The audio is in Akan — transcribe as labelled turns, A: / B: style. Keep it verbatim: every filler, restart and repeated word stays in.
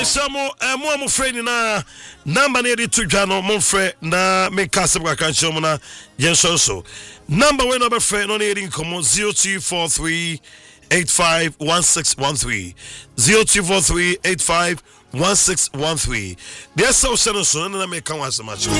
A: Mesamo emo amo friend na number na to dwa no mo frɛ na me ka se baka kanche mo na yen so so number we no be frɛ no na yedin komo zero two four three eight five one six one three zero two four three eight five one six one three. There's so so so na me ka wa so much.